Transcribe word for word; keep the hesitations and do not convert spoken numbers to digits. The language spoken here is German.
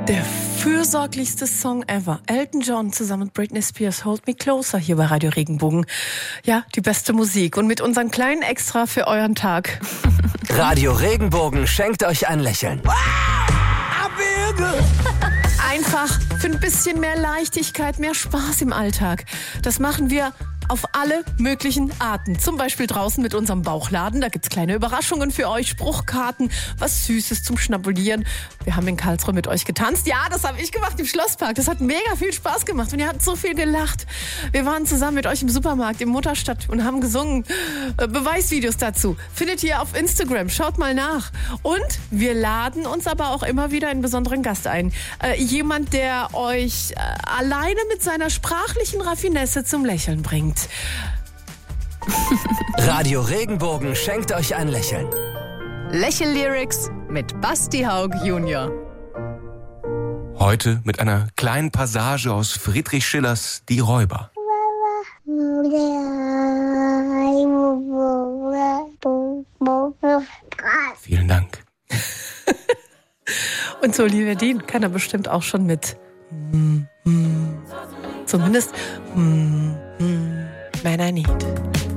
Der fürsorglichste Song ever. Elton John zusammen mit Britney Spears, Hold Me Closer, hier bei Radio Regenbogen. Ja, die beste Musik und mit unserem kleinen Extra für euren Tag. Radio Regenbogen schenkt euch ein Lächeln. Einfach für ein bisschen mehr Leichtigkeit, mehr Spaß im Alltag. Das machen wir auf alle möglichen Arten. Zum Beispiel draußen mit unserem Bauchladen. Da gibt's kleine Überraschungen für euch, Spruchkarten, was Süßes zum Schnabulieren. Wir haben in Karlsruhe mit euch getanzt. Ja, das habe ich gemacht im Schlosspark. Das hat mega viel Spaß gemacht und ihr habt so viel gelacht. Wir waren zusammen mit euch im Supermarkt, im Mutterstadt und haben gesungen. Beweisvideos dazu findet ihr auf Instagram. Schaut mal nach. Und wir laden uns aber auch immer wieder einen besonderen Gast ein. Äh, jemand, der euch äh, alleine mit seiner sprachlichen Raffinesse zum Lächeln bringt. Radio Regenbogen schenkt euch ein Lächeln. Lächel-Lyrics mit Basti Haug Junior Heute mit einer kleinen Passage aus Friedrich Schillers Die Räuber. Vielen Dank. Und so, liebe Dean, kann er bestimmt auch schon mit. Zumindest. When I need.